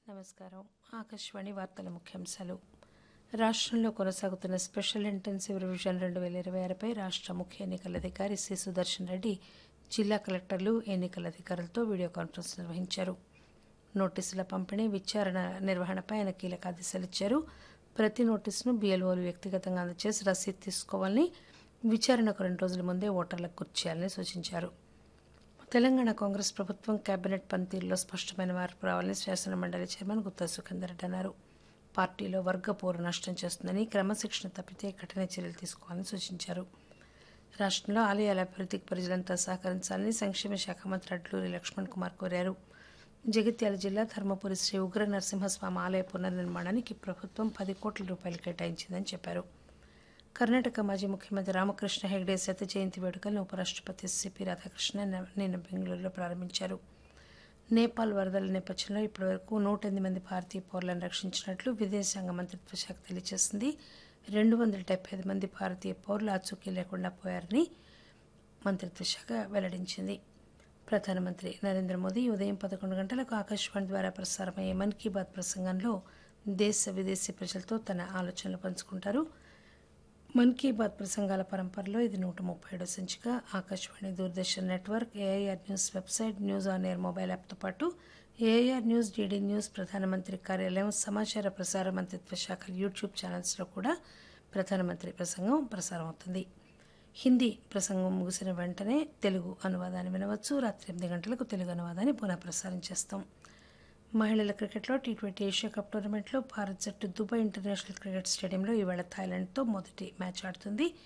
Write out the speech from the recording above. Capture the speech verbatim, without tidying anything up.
నమస్కారం. ఆకాశవాణి వార్తల ముఖ్యాంశాలు. రాష్ట్రంలో కొనసాగుతున్న స్పెషల్ ఇంటెన్సివ్ రివిజన్ రెండు వేల ఇరవై ఆరుపై రాష్ట్ర ముఖ్య ఎన్నికల అధికారి సి సుదర్శన్ రెడ్డి జిల్లా కలెక్టర్లు ఎన్నికల అధికారులతో వీడియో కాన్ఫరెన్స్ నిర్వహించారు. నోటీసుల పంపిణీ, విచారణ నిర్వహణపై ఆయన కీలక ఆదేశాలు ఇచ్చారు. ప్రతి నోటీసును బీఎల్ఓలు వ్యక్తిగతంగా అందజేసి రసీదు తీసుకోవాలని, విచారణకు రెండు రోజుల ముందే ఓటర్లకు గుర్తు చేయాలని సూచించారు. తెలంగాణ కాంగ్రెస్ ప్రభుత్వం కేబినెట్ పనితీరులో స్పష్టమైన మార్పు రావాలని శాసనమండలి చైర్మన్ గుత్తా సుఖేందర్ రెడ్డి అన్నారు. పార్టీలో వర్గ పోరు నష్టం చేస్తుందని, క్రమశిక్షణ తప్పితే కఠిన చర్యలు తీసుకోవాలని సూచించారు. రాష్ట్రంలో ఆలయాల అభివృద్ధికి ప్రజలంతా సహకరించాలని సంక్షేమ శాఖ మంత్రి అడ్లూరి లక్ష్మణ్ కుమార్ కోరారు. జగిత్యాల జిల్లా ధర్మపురి శ్రీ ఉగ్ర నరసింహస్వామి ఆలయ పునర్నిర్మాణానికి ప్రభుత్వం పది కోట్ల రూపాయలు కేటాయించిందని చెప్పారు. కర్ణాటక మాజీ ముఖ్యమంత్రి రామకృష్ణ హెగ్డే శత జయంతి వేడుకలను ఉపరాష్ట్రపతి సిపి రాధాకృష్ణ నిన్న బెంగళూరులో ప్రారంభించారు. నేపాల్ వరదల నేపథ్యంలో ఇప్పటివరకు నూట ఎనిమిది మంది భారతీయ పౌరులను రక్షించినట్లు విదేశాంగ మంత్రిత్వ శాఖ తెలియజేసింది. రెండు వందల డెబ్బై ఐదు మంది భారతీయ పౌరులు ఆచూకీ లేకుండా పోయారని మంత్రిత్వ శాఖ వెల్లడించింది. ప్రధానమంత్రి నరేంద్ర మోదీ ఉదయం పదకొండు గంటలకు ఆకాశవాణి ద్వారా ప్రసారమయ్యే మన్ కీ బాత్ ప్రసంగంలో దేశ విదేశీ ప్రజలతో తన ఆలోచనలు పంచుకుంటారు. మన్ కీ బాత్ ప్రసంగాల పరంపరలో ఇది నూట ముప్పై ఏడో సంచిక. Akashvani, Doordarshan network, AIR news website, news on air mobile యాప్తో పాటు ఏఐఆర్ న్యూస్, డీడీ న్యూస్, ప్రధానమంత్రి కార్యాలయం, సమాచార ప్రసార మంత్రిత్వ శాఖల యూట్యూబ్ ఛానల్స్లో కూడా ప్రధానమంత్రి ప్రసంగం ప్రసారం అవుతుంది. హిందీ ప్రసంగం ముగిసిన వెంటనే తెలుగు అనువాదాన్ని వినవచ్చు. రాత్రి ఎనిమిది గంటలకు తెలుగు అనువాదాన్ని పునః ప్రసారం చేస్తాం. మహిళల క్రికెట్లో టీ ట్వంటీ ఏషియా కప్ టోర్నమెంట్లో భారత్ జట్టు దుబాయ్ ఇంటర్నేషనల్ క్రికెట్ స్టేడియంలో ఈవేళ థాయిలాండ్తో మొదటి మ్యాచ్ ఆడుతుంది.